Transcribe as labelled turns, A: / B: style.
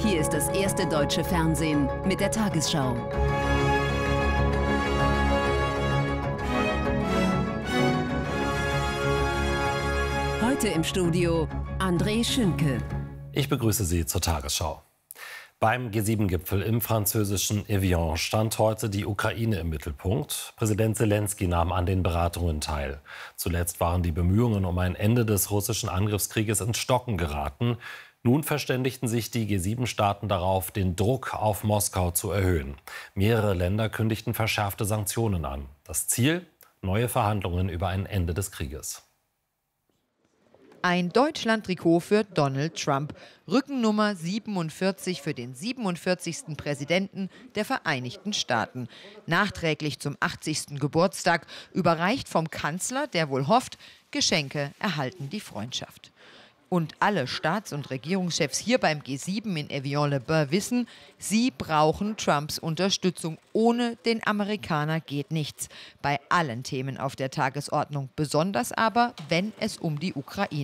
A: Hier ist das erste deutsche Fernsehen mit der Tagesschau. Heute im Studio André Schünke.
B: Ich begrüße Sie zur Tagesschau. Beim G7-Gipfel im französischen Evian stand heute die Ukraine im Mittelpunkt. Präsident Selenskyj nahm an den Beratungen teil. Zuletzt waren die Bemühungen um ein Ende des russischen Angriffskrieges ins Stocken geraten. Nun verständigten sich die G7-Staaten darauf, den Druck auf Moskau zu erhöhen. Mehrere Länder kündigten verschärfte Sanktionen an. Das Ziel? Neue Verhandlungen über ein Ende des Krieges.
C: Ein Deutschland-Trikot für Donald Trump. Rückennummer 47 für den 47. Präsidenten der Vereinigten Staaten. Nachträglich zum 80. Geburtstag, überreicht vom Kanzler, der wohl hofft, Geschenke erhalten die Freundschaft. Und alle Staats- und Regierungschefs hier beim G7 in Evian-le-Bain wissen, sie brauchen Trumps Unterstützung. Ohne den Amerikaner geht nichts. Bei allen Themen auf der Tagesordnung, besonders aber, wenn es um die Ukraine